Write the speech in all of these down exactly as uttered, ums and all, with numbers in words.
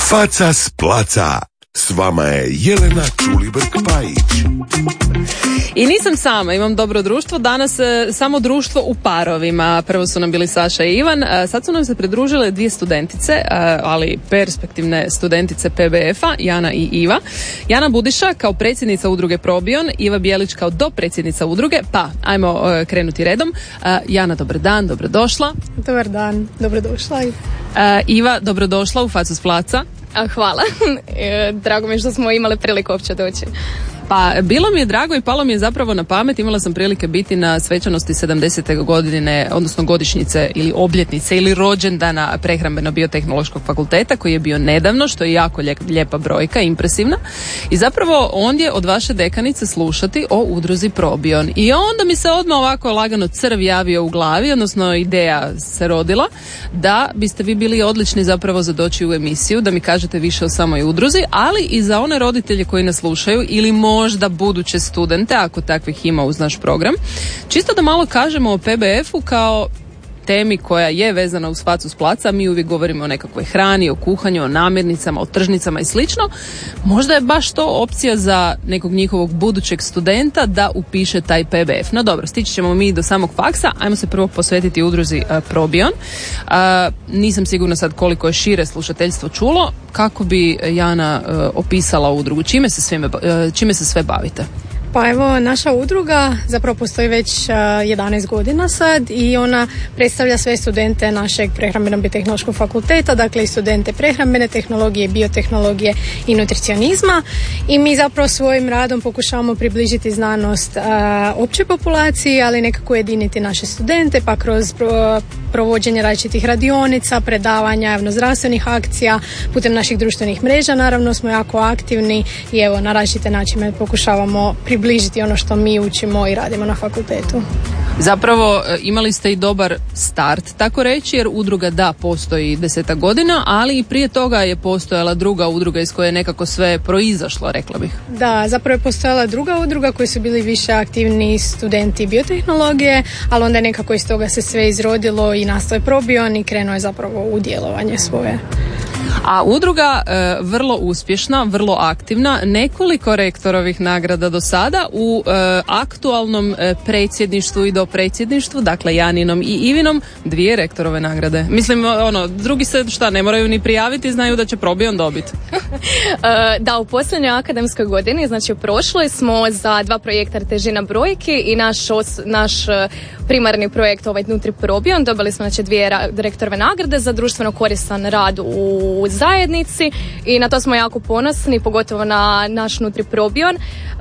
Faca s placa. S vama je Jelena Čulibrk-Pajić. I nisam sama, imam dobro društvo. Danas e, samo društvo u parovima. Prvo su nam bili Saša i Ivan. E, sad su nam se pridružile dvije studentice, e, ali perspektivne studentice P B F-a, Jana i Iva. Jana Budiša kao predsjednica udruge Probion, Iva Bijelić kao dopredsjednica udruge. Pa, ajmo e, krenuti redom. E, Jana, dobar dan, dobrodošla. Dobar dan, dobrodošla. E, Iva, dobrodošla u Facu s placa. A, hvala. E, drago mi je što smo imali priliku uopće doći. Pa bilo mi je drago i palo mi je zapravo na pamet, imala sam prilike biti na svečanosti sedamdesete godine, odnosno godišnjice ili obljetnice ili rođendana Prehrambeno-biotehnološkog fakulteta koji je bio nedavno, što je jako lijepa brojka, impresivna. I zapravo ondje od vaše dekanice slušati o udruzi Probion. I onda mi se odmah ovako lagano crv javio u glavi, odnosno ideja se rodila da biste vi bili odlični zapravo za doći u emisiju, da mi kažete više o samoj udruzi, ali i za one roditelje koji nas slušaju ili možda buduće studente, ako takvih ima uz naš program. Čisto da malo kažemo o P B F-u kao temi koja je vezana uz Facu s placa. Mi uvijek govorimo o nekakvoj hrani, o kuhanju, o namirnicama, o tržnicama i slično. Možda je baš to opcija za nekog njihovog budućeg studenta da upiše taj P B F. No dobro, stići ćemo mi do samog faksa. Ajmo se prvo posvetiti udruzi uh, Probion. Uh, nisam sigurna sad koliko je šire slušateljstvo čulo. Kako bi Jana uh, opisala udrugu? Čime se, svime, uh, čime se sve bavite? Pa evo, naša udruga zapravo postoji već jedanaest godina sad i ona predstavlja sve studente našeg Prehrambeno-biotehnološkog fakulteta, dakle i studente prehrambene tehnologije, biotehnologije i nutricionizma, i mi zapravo svojim radom pokušavamo približiti znanost a, općoj populaciji, ali nekako ujediniti naše studente, pa kroz pro, provođenje različitih radionica, predavanja, javnozdravstvenih akcija, putem naših društvenih mreža naravno smo jako aktivni i evo na različite načine pokušavamo približiti bližiti ono što mi učimo i radimo na fakultetu. Zapravo imali ste i dobar start, tako reći, jer udruga da postoji desetak godina, ali i prije toga je postojala druga udruga iz koje je nekako sve proizašlo, rekla bih. Da, zapravo je postojala druga udruga koji su bili više aktivni studenti biotehnologije, ali onda je nekako iz toga se sve izrodilo i nastao je Probion i krenuo je zapravo u djelovanje svoje. A udruga e, vrlo uspješna, vrlo aktivna, nekoliko rektorovih nagrada do sada u e, aktualnom e, predsjedništvu i dopredsjedništvu, dakle Janinom i Ivinom, dvije rektorove nagrade. Mislim, ono, drugi se šta, ne moraju ni prijaviti, znaju da će Probion dobiti. Da, u posljednjoj akademskoj godini, znači u prošloj, smo za dva projekta Težina brojki i naš, os, naš primarni projekt, ovaj Nutri Probion, dobili smo znači dvije ra- rektorove nagrade za društveno koristan rad u zajednici i na to smo jako ponosni, pogotovo na naš Nutri Probion.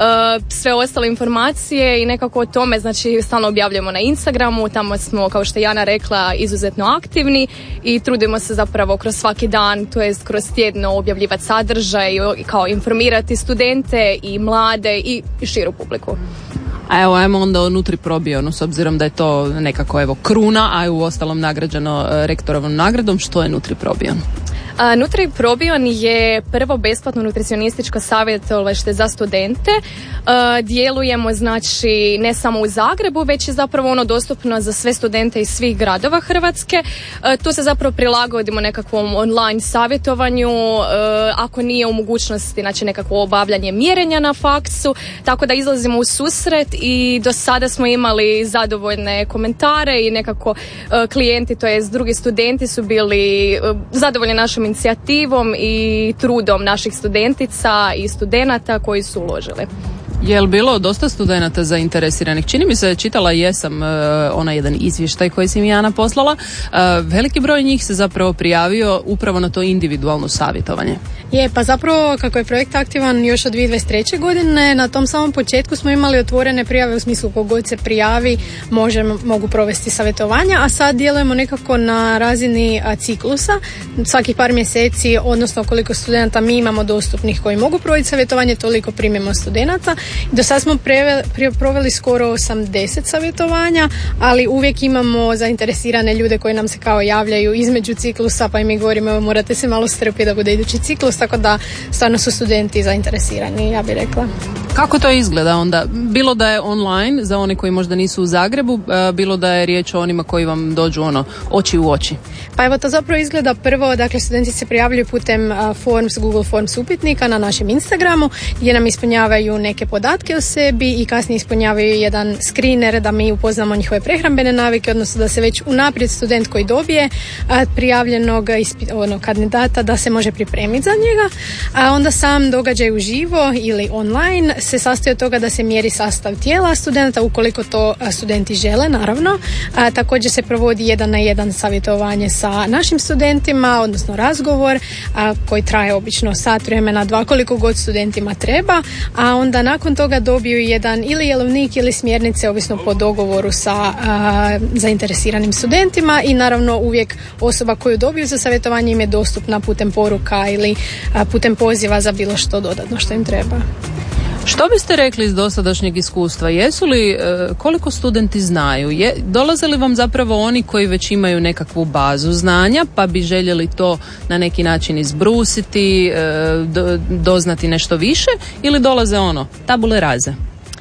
Sve ostale informacije i nekako o tome znači stalno objavljujemo na Instagramu, tamo smo, kao što je Jana rekla, izuzetno aktivni i trudimo se zapravo kroz svaki dan, to jest kroz tjedno objavljivati sadržaj i kao informirati studente i mlade i širu publiku. A evo, ajmo onda o Nutri Probionu, s obzirom da je to nekako evo kruna, a je u ostalom nagrađeno rektorovom nagradom. Što je Nutri Probion? Uh, Nutri Probion je prvo besplatno nutricionističko savjetovalište za studente. Uh, djelujemo znači ne samo u Zagrebu, već je zapravo ono dostupno za sve studente iz svih gradova Hrvatske. Uh, tu se zapravo prilagodimo nekakvom online savjetovanju, uh, ako nije u mogućnosti znači nekakvo obavljanje mjerenja na faksu, tako da izlazimo u susret i do sada smo imali zadovoljne komentare i nekako uh, klijenti, to jest drugi studenti su bili uh, zadovoljni našom inicijativom i trudom naših studentica i studenata koji su uložili. Je li bilo dosta studenata zainteresiranih? Čini mi se, čitala jesam uh, onaj jedan izvještaj koji si mi Jana poslala. Uh, veliki broj njih se zapravo prijavio upravo na to individualno savjetovanje. Je, pa zapravo kako je projekt aktivan još od dvije tisuće dvadeset treće godine, na tom samom početku smo imali otvorene prijave u smislu kogod se prijavi može, mogu provesti savjetovanja, a sad djelujemo nekako na razini a, ciklusa, svakih par mjeseci, odnosno koliko studenta mi imamo dostupnih koji mogu provesti savjetovanje, toliko primimo studenata. Do sad smo preve, pre, proveli skoro osamdeset savjetovanja, ali uvijek imamo zainteresirane ljude koji nam se kao javljaju između ciklusa, pa i mi govorimo evo, morate se malo strpiti da bude idući ciklus, tako da stvarno su studenti zainteresirani, ja bih rekla. Kako to izgleda onda? Bilo da je online za one koji možda nisu u Zagrebu, bilo da je riječ o onima koji vam dođu ono oči u oči. Pa evo to zapravo izgleda prvo, dakle studenti se prijavljuju putem uh, Forms, Google Forms upitnika na našem Instagramu gdje nam ispunjavaju neke podatke o sebi i kasnije ispunjavaju jedan screener da mi upoznamo njihove prehrambene navike, odnosno da se već unaprijed student koji dobije uh, prijavljenog ispi, ono, kandidata da se može pripremiti za njega, a onda sam događaj uživo ili online se sastoji od toga da se mjeri sastav tijela studenta ukoliko to uh, studenti žele, naravno. A, također se provodi jedan na jedan savjetovanje sa našim studentima, odnosno razgovor a, koji traje obično sat vremena, dva, koliko god studentima treba, a onda nakon toga dobiju jedan ili jelovnik ili smjernice, ovisno po dogovoru sa a, zainteresiranim studentima i naravno uvijek osoba koju dobiju za savjetovanje im je dostupna putem poruka ili a, putem poziva za bilo što dodatno što im treba. Što biste rekli iz dosadašnjeg iskustva? Jesu li, koliko studenti znaju? Je, dolaze li vam zapravo oni koji već imaju nekakvu bazu znanja pa bi željeli to na neki način izbrusiti, do, doznati nešto više ili dolaze ono, tabule raze?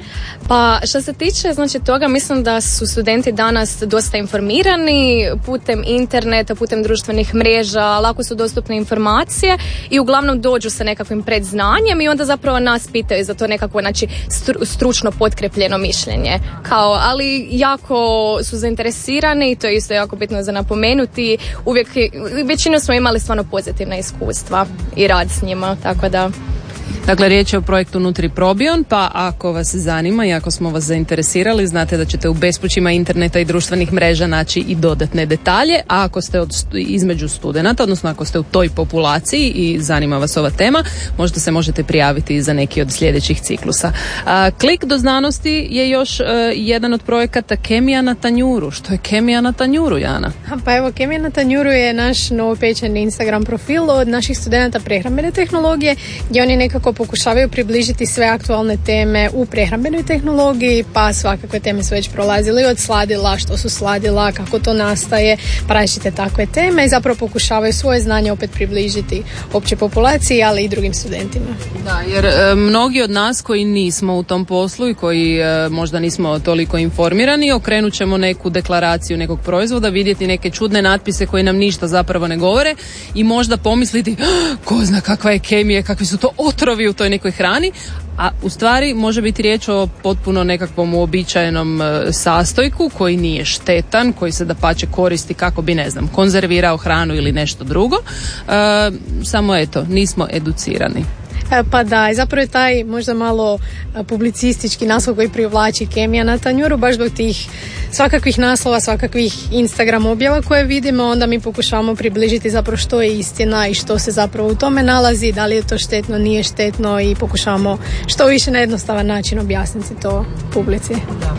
Pa što se tiče znači toga, mislim da su studenti danas dosta informirani putem interneta, putem društvenih mreža, lako su dostupne informacije i uglavnom dođu sa nekakvim predznanjem i onda zapravo nas pitaju za to nekakvo znači stru, stručno potkrepljeno mišljenje. Kao, ali jako su zainteresirani i to je isto jako bitno za napomenuti. Uvijek, većinu smo imali stvarno pozitivna iskustva i rad s njima, tako da... Dakle, riječ je o projektu NutriProbion, pa ako vas zanima i ako smo vas zainteresirali, znate da ćete u bespućima interneta i društvenih mreža naći i dodatne detalje, a ako ste od, između studenata, odnosno ako ste u toj populaciji i zanima vas ova tema, možda se možete prijaviti za neki od sljedećih ciklusa. A, Klik do znanosti je još a, jedan od projekata Kemija na tanjuru. Što je Kemija na tanjuru, Jana? Pa evo, Kemija na tanjuru je naš novopečeni Instagram profil od naših studenata prehrambene tehnologije, gdje oni nekako pokušavaju približiti sve aktualne teme u prehrambenoj tehnologiji, pa svakakve teme su već prolazili od sladila, što su sladila, kako to nastaje, pa različite takve teme i zapravo pokušavaju svoje znanje opet približiti opće populaciji, ali i drugim studentima. Da, jer e, mnogi od nas koji nismo u tom poslu i koji e, možda nismo toliko informirani, okrenut ćemo neku deklaraciju nekog proizvoda, vidjeti neke čudne natpise koji nam ništa zapravo ne govore i možda pomisliti ko zna kakva je kemija, kakvi su to otrovi u toj nekoj hrani, a u stvari može biti riječ o potpuno nekakvom uobičajenom e, sastojku koji nije štetan, koji se dapače koristi kako bi, ne znam, konzervirao hranu ili nešto drugo, e, samo eto, nismo educirani. Pa da, i zapravo je taj možda malo publicistički naslov koji privlači Kemija na tanjuru, baš zbog tih svakakvih naslova, svakakvih Instagram objava koje vidimo, onda mi pokušavamo približiti zapravo što je istina i što se zapravo u tome nalazi, da li je to štetno, nije štetno i pokušavamo što više na jednostavan način objasniti to publici.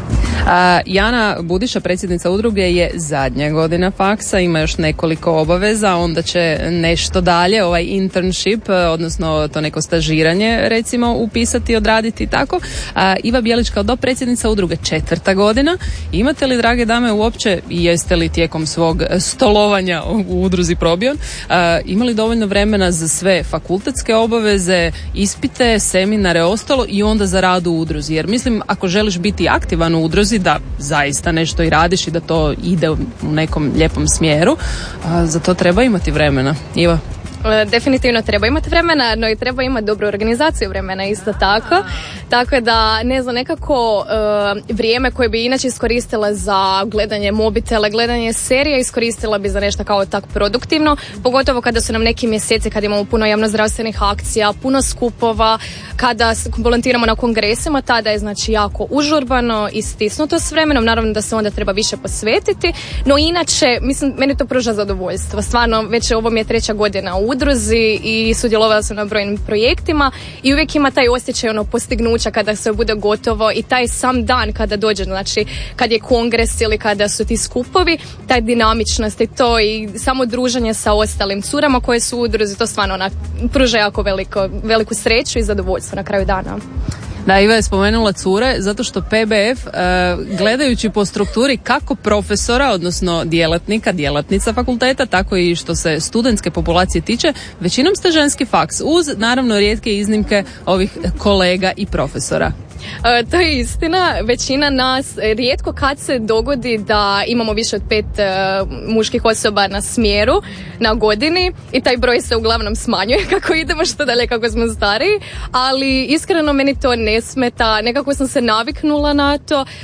A, Jana Budiša, predsjednica udruge, je zadnja godina faksa, ima još nekoliko obaveza, onda će nešto dalje, ovaj internship, odnosno to neko stažiranje recimo upisati, odraditi i tako. A, Iva Bjelička, dopredsjednica udruge, četvrta godina. Imate li, drage dame, uopće, jeste li tijekom svog stolovanja u udruzi Probion a, imali dovoljno vremena za sve fakultetske obaveze, ispite, seminare, ostalo i onda za rad u udruzi? Jer mislim, ako želiš biti aktivan u udruzi, da zaista nešto i radiš i da to ide u nekom lijepom smjeru, a, za to treba imati vremena. Iva? Definitivno treba imati vremena, no i treba imati dobru organizaciju vremena isto tako. Tako da, ne znam, nekako uh, vrijeme koje bi inače iskoristila za gledanje mobitela, gledanje serije, iskoristila bi za nešto kao tako produktivno, pogotovo kada su nam neki mjeseci, kada imamo puno javnozdravstvenih akcija, puno skupova, kada volontiramo na kongresima, tada je znači jako užurbano i stisnuto s vremenom, naravno da se onda treba više posvetiti, no inače, mislim, meni to pruža zadovoljstvo. Stvarno, već ovo mi je treća godina u udruzi i sudjelovala sam na brojnim projektima i uvijek ima taj osjećaj ono postignuća kada sve bude gotovo i taj sam dan kada dođe, znači kad je kongres ili kada su ti skupovi, taj dinamičnost i to i samo druženje sa ostalim curama koje su u udruzi, to stvarno ona, pruža jako veliko, veliku sreću i zadovoljstvo na kraju dana. Da, Iva je spomenula cure zato što P B F, uh, gledajući po strukturi kako profesora, odnosno djelatnika, djelatnica fakulteta, tako i što se studentske populacije tiče, većinom ste ženski faks, uz naravno rijetke iznimke ovih kolega i profesora. Uh, to je istina, većina nas, rijetko kad se dogodi da imamo više od pet uh, muških osoba na smjeru na godini i taj broj se uglavnom smanjuje kako idemo što dalje, kako smo stariji, ali iskreno meni to ne smeta, nekako sam se naviknula na to uh,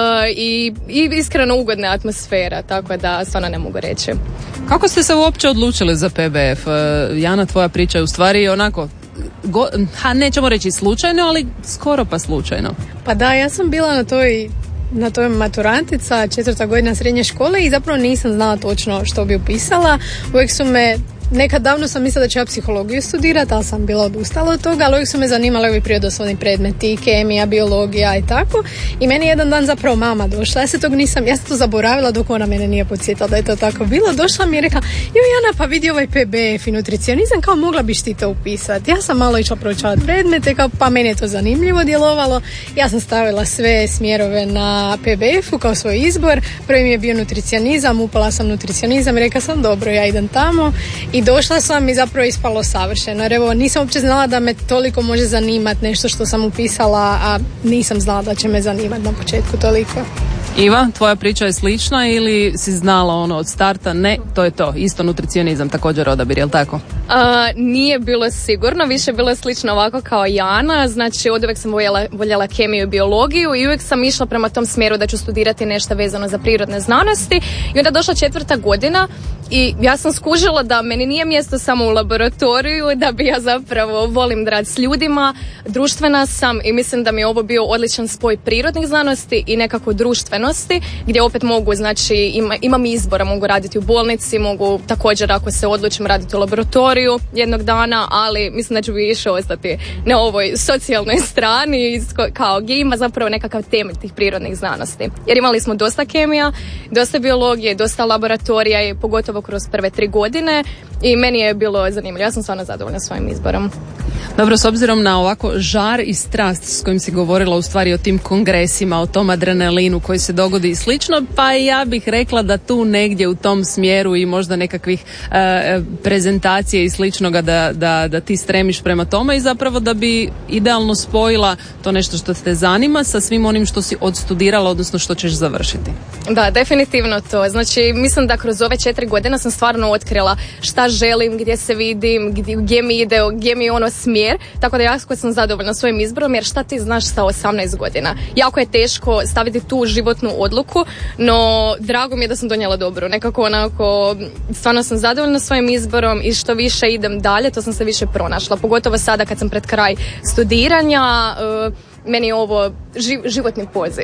i, i iskreno ugodna atmosfera, tako da stvarno ne mogu reći. Kako ste se uopće odlučili za P B F? Uh, Jana, tvoja priča je u stvari onako, Go, ha, nećemo reći slučajno, ali skoro pa slučajno. Pa da, ja sam bila na toj, na toj maturantica, četvrta godina srednje škole i zapravo nisam znala točno što bi upisala. Uvijek su me, nekad davno sam mislila da ću ja psihologiju studirati, ali sam bila odustala od toga, ali uvijek su me zanimali ovi prirodoslovni predmeti, kemija, biologija i tako. I meni jedan dan zapravo mama došla, ja se tog nisam, ja sam to zaboravila dok ona mene nije podsjetila da je to tako bilo. Došla mi je rekla, joj Jana, pa vidi ovaj P B F i nutricionizam, kao mogla biš ti to upisati. Ja sam malo išla proučavati predmete, kao pa meni je to zanimljivo djelovalo. Ja sam stavila sve smjerove na P B F-u kao svoj izbor. Prvi mi je bio nutricionizam, upala sam nutricionizam, rekla sam dobro, ja idem tamo. I došla sam i zapravo ispalo savršeno. Jer evo, nisam uopće znala da me toliko može zanimati nešto što sam upisala, a nisam znala da će me zanimati na početku toliko. Iva, tvoja priča je slična ili si znala ono od starta? Ne, to je to. Isto nutricionizam, također odabir, jel tako? Uh, nije bilo sigurno, više bilo slično ovako kao Jana, znači od uvijek sam voljela, voljela kemiju i biologiju i uvijek sam išla prema tom smjeru da ću studirati nešto vezano za prirodne znanosti i onda došla četvrta godina i ja sam skužila da meni nije mjesto samo u laboratoriju, da bi ja zapravo volim da rad s ljudima, društvena sam i mislim da mi je ovo bio odličan spoj prirodnih znanosti i nekako društvenosti, gdje opet mogu, znači ima, imam izbora, mogu raditi u bolnici, mogu također ako se odlučim raditi u laboratoriju jednog dana, ali mislim da ću više ostati na ovoj socijalnoj strani kao gdje ima zapravo nekakav temelj tih prirodnih znanosti. Jer imali smo dosta kemija, dosta biologije, dosta laboratorija i pogotovo kroz prve tri godine i meni je bilo zanimljivo. Ja sam stvarno zadovoljna svojim izborom. Dobro, s obzirom na ovako žar i strast s kojim si govorila u stvari o tim kongresima, o tom adrenalinu koji se dogodi i slično, pa ja bih rekla da tu negdje u tom smjeru i možda nekakvih e, prezentacije i sličnoga da, da, da ti stremiš prema tome i zapravo da bi idealno spojila to nešto što te zanima sa svim onim što si odstudirala, odnosno što ćeš završiti. Da, definitivno to. Znači, mislim da kroz ove četiri godine sam stvarno otkrila šta želim, gdje se vidim, gdje, gdje mi ide, gdje mi je ono smjer, tako da jako sam zadovoljna svojim izborom, jer šta ti znaš sa osamnaest godina? Jako je teško staviti tu životnu odluku, no drago mi je da sam donijela dobro. Nekako onako, stvarno sam zadovoljna svojim izborom i što više idem dalje, to sam se više pronašla. Pogotovo sada kad sam pred kraj studiranja, uh, meni je ovo živ, životni poziv.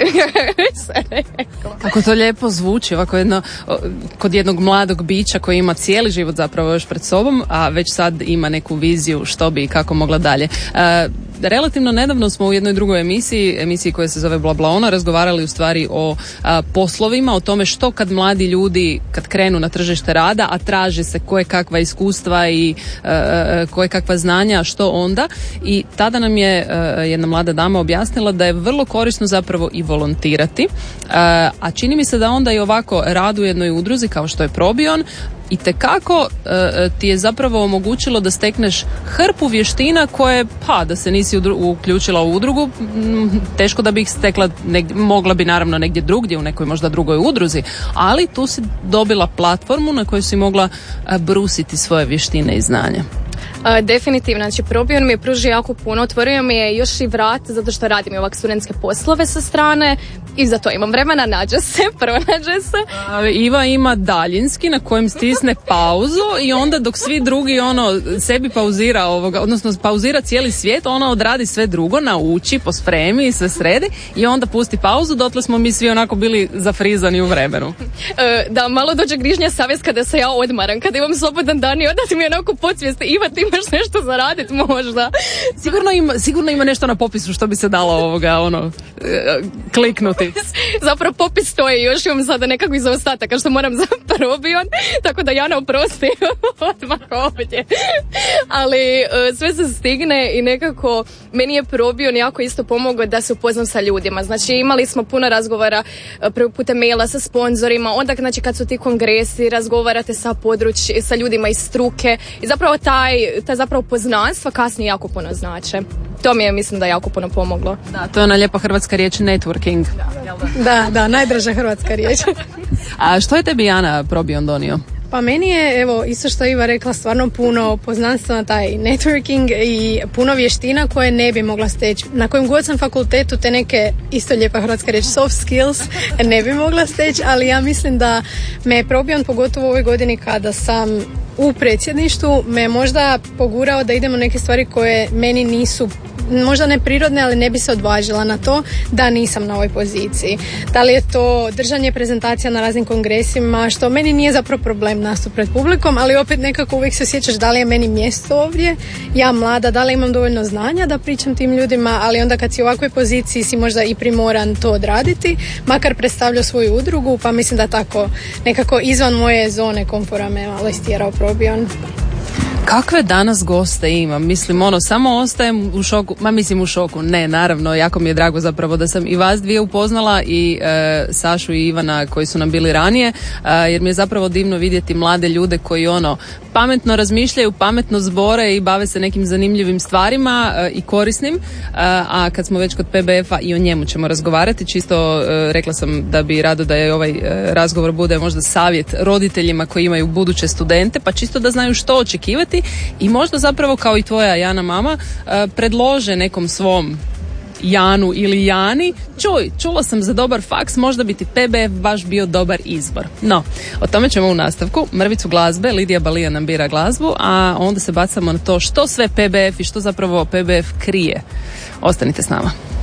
Kako to lijepo zvuči, ovako jedno, kod jednog mladog bića koji ima cijeli život zapravo još pred sobom, a već sad ima neku viziju što bi i kako mogla dalje. E, relativno nedavno smo u jednoj drugoj emisiji, emisiji koja se zove Bla Bla Ona, razgovarali u stvari o a, poslovima, o tome što kad mladi ljudi kad krenu na tržište rada, a traži se koje kakva iskustva i a, koje kakva znanja, što onda. I tada nam je a, jedna mlada dama objasnila da je vrlo korisno zapravo i volontirati, a, a čini mi se da onda i ovako rad u jednoj udruzi kao što je Probion itekako e, ti je zapravo omogućilo da stekneš hrpu vještina koje, pa da se nisi udru, uključila u udrugu, m, teško da bi ih stekla, negdje, mogla bi naravno negdje drugdje, u nekoj možda drugoj udruzi, ali tu si dobila platformu na kojoj si mogla a, brusiti svoje vještine i znanja. Uh, definitivno, znači Probion mi je pružio jako puno, otvorio mi je još i vrat zato što radim i ovak studentske poslove sa strane i za to imam vremena, nađe se, pronađe se. Uh, Iva ima daljinski na kojem stisne pauzu i onda dok svi drugi ono sebi pauzira ovoga, odnosno pauzira cijeli svijet, ona odradi sve drugo, nauči, pospremi i sve sredi i onda pusti pauzu, dotle smo mi svi onako bili zafrizani u vremenu. Uh, da, malo dođe grižnja savjest kada se ja odmaram, kada imam slobodan dan i onda ti mi onako podsvijesti, Iva, ti imaš nešto za radit možda. Sigurno ima, sigurno ima nešto na popisu što bi se dalo ovoga, ono, kliknuti. Zapravo popis stoji, još imam sada nekakvih zaostataka što moram za Probion, tako da Jana oprosti odmah ovdje. ali uh, sve se stigne i nekako meni je Probion jako isto pomogao da se upoznam sa ljudima. Znači imali smo puno razgovora uh, prvi puta maila sa sponzorima, onda znači kad su ti kongresi razgovarate sa područj, sa ljudima iz struke i zapravo taj, taj zapravo poznanstva kasnije jako puno znače. To mi je, mislim, da jako puno pomoglo. Da, to je ona lijepa hrvatska riječ networking. Da, da, da, najdraža hrvatska riječ. A što je tebi, Jana, Probion donio? Pa meni je, evo, isto što je Iva rekla, stvarno puno poznanstva na taj networking i puno vještina koje ne bi mogla steći. Na kojem god sam fakultetu te neke, isto lijepa hrvatska riječ, soft skills ne bi mogla steći, ali ja mislim da me je Probion, pogotovo u ovoj godini kada sam u predsjedništvu, me možda pogurao da idemo neke stvari koje meni nisu možda neprirodne, ali ne bi se odvažila na to da nisam na ovoj poziciji. Da li je to držanje prezentacija na raznim kongresima, što meni nije zapravo problem nastup pred publikom, ali opet nekako uvijek se osjećaš da li je meni mjesto ovdje, ja mlada, da li imam dovoljno znanja da pričam tim ljudima, ali onda kad si u ovakvoj poziciji si možda i primoran to odraditi, makar predstavljao svoju udrugu, pa mislim da tako nekako izvan moje zone komfora me malo istjerao Probion. Kakve danas goste imam? Mislim, ono, samo ostajem u šoku, ma mislim u šoku, ne, naravno, jako mi je drago zapravo da sam i vas dvije upoznala i e, Sašu i Ivana koji su nam bili ranije, e, jer mi je zapravo divno vidjeti mlade ljude koji ono, pametno razmišljaju, pametno zbore i bave se nekim zanimljivim stvarima e, i korisnim, e, a kad smo već kod P B F-a i o njemu ćemo razgovarati, čisto e, rekla sam da bi rado da je ovaj e, razgovor bude možda savjet roditeljima koji imaju buduće studente, pa čisto da znaju što očekivati i možda zapravo kao i tvoja Jana mama predlože nekom svom Janu ili Jani, čuj, čula sam za dobar faks, možda bi ti P B F baš bio dobar izbor. No, o tome ćemo u nastavku. Mrvicu glazbe, Lidija Balija nam bira glazbu, a onda se bacamo na to što sve P B F i što zapravo P B F krije. Ostanite s nama.